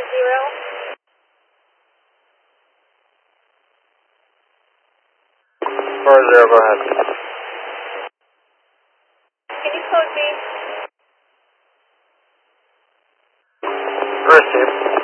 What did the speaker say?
4-0, go ahead. Can you code me? Receive.